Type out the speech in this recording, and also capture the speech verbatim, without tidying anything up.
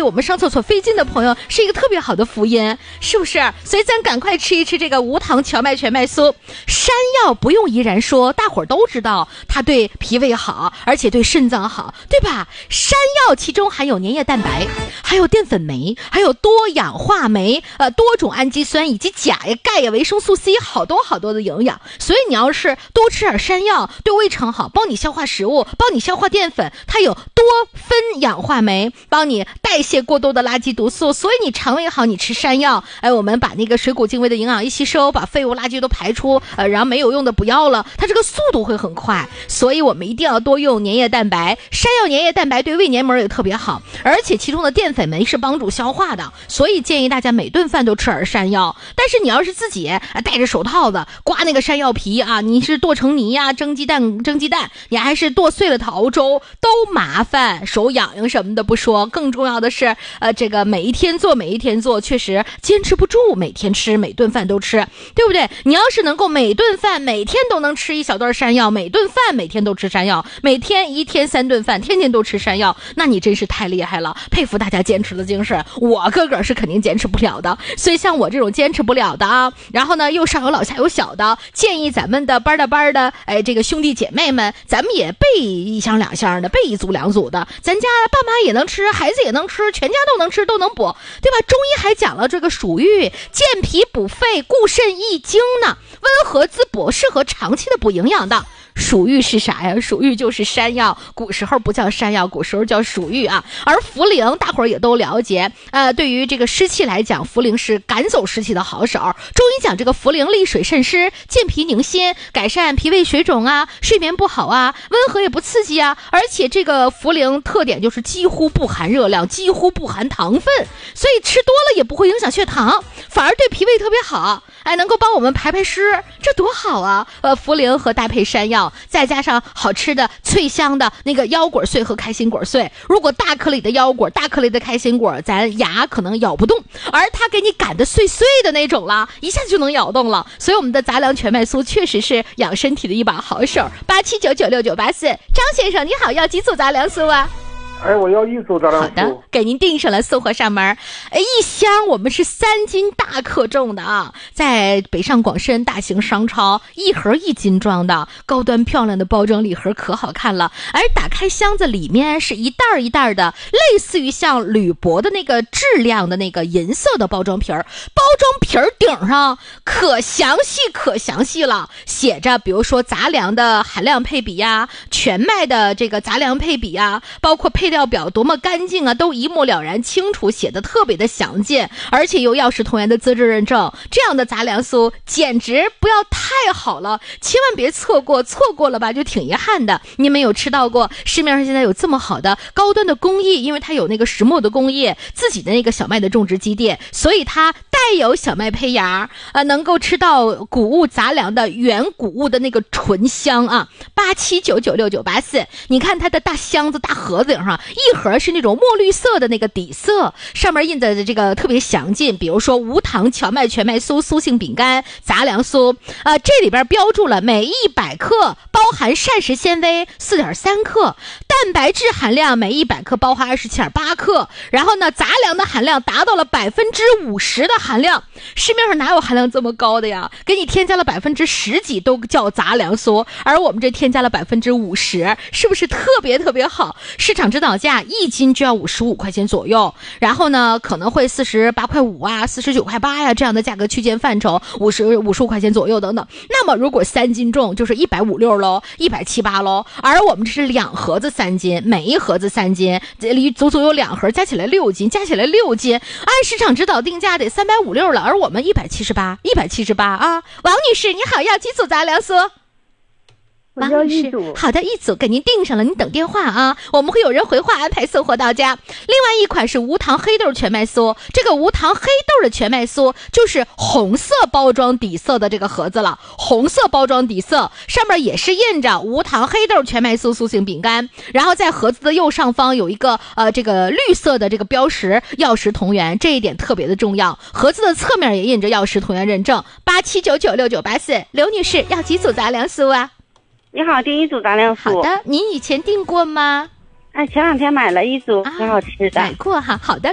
我们上厕所费劲的朋友是一个特别好的福音，是不是？所以咱赶快吃一吃这个无糖荞麦全麦酥。山药不用依然说，大伙儿都知道它对脾胃好，而且对肾脏好，对吧？山药其中含有粘液蛋白，还有淀粉酶，还有多氧化酶，呃，多种氨基酸以及钾呀、钙呀、维生素 C， 好多好多的营养。所以你要是多吃点山药，对胃肠好，帮你消化食物，帮你消化淀粉，它有多酚氧化酶，帮你代谢过多的垃圾毒素。所以你肠胃好，你吃山药，哎，我们把那个水谷精微的营养一吸收，把废物垃圾都排出，呃，然后没有用的不要了，它这个速度会很快。所以我们一定要多用粘液蛋白，山药粘液蛋白对胃黏膜也特别好，而且其中的淀粉酶是帮助消化的，所以建议大家每顿饭都吃点山药。但是你要是自己戴着手套子刮那个山药皮啊，你是剁成泥呀、啊，蒸鸡蛋蒸鸡蛋，你还是剁碎了它熬粥，都麻烦，手痒痒什么的不说，更重要的是呃，这个每一天做每一天做，确实坚持不住每天吃，每顿饭都吃，对不对？你要是能够每顿饭每天都能吃一小段山药，每顿饭每天都吃山药，每天一天三顿饭天天都吃山药，那你真是太厉害了，佩服大家坚持的精神。我个个是肯定坚持不了的，所以像我这种坚持不了的啊，然后呢又上有老下有小的，建议咱们的班的班的哎这个兄弟姐妹们，咱们也备一箱两箱的，备一组两组的，咱家爸妈也能吃，孩子也能吃，全家都能吃，都能补，对吧？中医还讲了这个蜀玉健脾补肺固肾益精呢，温和滋补，适合长期的补营养的。蜀玉是啥呀？蜀玉就是山药，古时候不叫山药，古时候叫蜀玉啊。而茯苓大伙儿也都了解，呃，对于这个湿气来讲，茯苓是赶走湿气的好手。中医讲这个茯苓利水渗湿，健脾宁心，改善脾胃水肿啊，睡眠不好啊，温和也不刺激啊。而且这个茯苓特点就是几乎不含热量，几乎不含糖分，所以吃多了也不会影响血糖，反而对脾胃特别好，哎，能够帮我们排排湿，这多好啊！呃，茯苓和搭配山药，再加上好吃的脆香的那个腰果碎和开心果碎。如果大颗粒的腰果，大颗粒的开心果，咱牙可能咬不动，而它给你擀的碎碎的那种了，一下子就能咬动了。所以我们的杂粮全麦酥确实是养身体的一把好手。八七九九六九八四，张先生你好，要几组杂粮酥啊？ 哎，我要一组杂粮酥。 好的，给您订上了，送货上门。哎，一箱我们是三斤大克重的啊，在北上广深大型商超，一盒一斤装的，高端漂亮的包装礼盒可好看了。而打开箱子里面是一袋一袋的，类似于像铝箔的那个质量的那个银色的包装皮儿，包装皮儿顶上可详细可详细了，写着比如说杂粮的含量配比呀，全麦的这个杂粮配比呀，包括配料表多么干净啊，都一目了然清楚，写的特别的详尽，而且有药食同源的资质认证，这样的杂粮酥简直不要太好了，千万别错过，错过了吧就挺遗憾的。你们有吃到过市面上现在有这么好的高端的工艺，因为它有那个石磨的工艺，自己的那个小麦的种植基地，所以它带有小麦胚芽，呃，能够吃到谷物杂粮的原谷物的那个醇香啊。八七九九六九八四，你看它的大箱子大盒子上，一盒是那种墨绿色的那个底色，上面印的这个特别详尽，比如说无糖荞麦全麦酥、酥性饼干、杂粮酥，呃，这里边标注了每一百克包含膳食纤维 四点三克，蛋白质含量每一百克包含 二十七点八克，然后呢，杂粮的含量达到了百分之五十的含量，市面上哪有含量这么高的呀？给你添加了百分之十几都叫杂粮酥，而我们这添加了百分之五十，是不是特别特别好？市场指导价一斤就要五十五块钱左右，然后呢，可能会四十八块五啊，四十九块八呀这样的价格区间范畴，五十五十五块钱左右等等。那么如果三斤重就是一百五六喽，一百七八喽，而我们这是两盒子三斤，每一盒子三斤，这里足足有两盒，加起来六斤，加起来六斤，按市场指导定价得三百五六了，而我们一百七十八，一百七十八啊！王女士你好，要几组杂粮酥？ 我要一组。 好的，一组给您订上了，您等电话啊，我们会有人回话安排送货到家。另外一款是无糖黑豆全麦酥，这个无糖黑豆的全麦酥就是红色包装底色的这个盒子了，红色包装底色上面也是印着无糖黑豆全麦酥酥性饼干，然后在盒子的右上方有一个呃这个绿色的这个标识，药食同源，这一点特别的重要。盒子的侧面也印着药食同源认证。八七九九六九八四，刘女士要几组杂粮酥啊？ 你好，订一组杂粮酥。 好的，您以前订过吗？ 哎，前两天买了一组，很好吃的。 买过哈，好的，